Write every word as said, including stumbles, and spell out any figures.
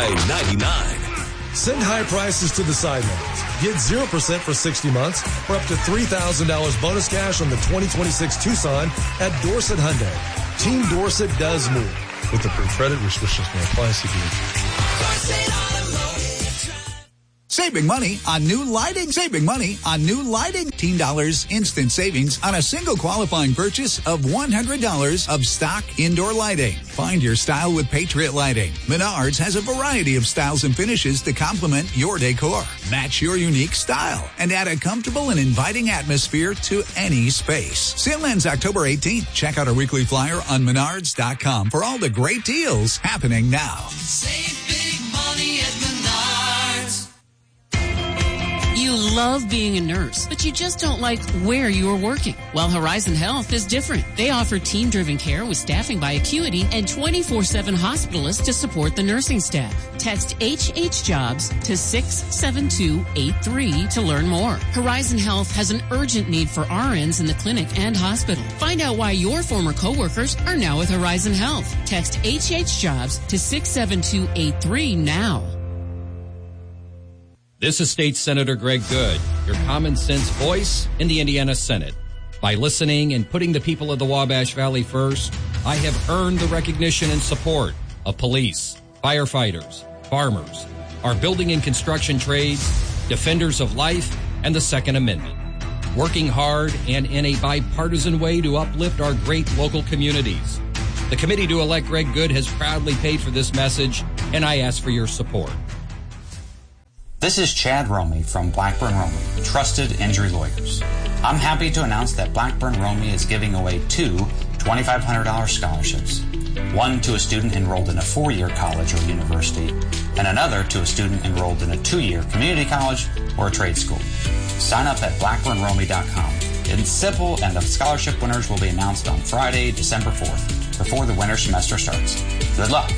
I ninety-nine. Send high prices to the sidelines. Get zero percent for sixty months or up to three thousand dollars bonus cash on the twenty twenty-six Tucson at Dorset Hyundai. Team Dorset does move. With approved credit, restrictions may apply. See Saving money on new lighting. Saving money on new lighting. fifteen dollars instant savings on a single qualifying purchase of one hundred dollars of stock indoor lighting. Find your style with Patriot Lighting. Menards has a variety of styles and finishes to complement your decor. Match your unique style and add a comfortable and inviting atmosphere to any space. Sale ends October eighteenth. Check out our weekly flyer on menards dot com for all the great deals happening now. Save big money at Menards. You love being a nurse, but you just don't like where you are working. Well, Horizon Health is different. They offer team-driven care with staffing by Acuity and twenty-four seven hospitalists to support the nursing staff. Text H H Jobs to six seven two eight three to learn more. Horizon Health has an urgent need for R Ns in the clinic and hospital. Find out why your former coworkers are now with Horizon Health. Text H H Jobs to six seven two eight three now. This is State Senator Greg Good, your common sense voice in the Indiana Senate. By listening and putting the people of the Wabash Valley first, I have earned the recognition and support of police, firefighters, farmers, our building and construction trades, defenders of life, and the Second Amendment. Working hard and in a bipartisan way to uplift our great local communities. The committee to elect Greg Good has proudly paid for this message, and I ask for your support. This is Chad Romey from Blackburn Romey, trusted injury lawyers. I'm happy to announce that Blackburn Romey is giving away two twenty-five hundred dollars scholarships. One to a student enrolled in a four-year college or university, and another to a student enrolled in a two-year community college or a trade school. Sign up at blackburn romey dot com. It's simple, and the scholarship winners will be announced on Friday, December fourth, before the winter semester starts. Good luck.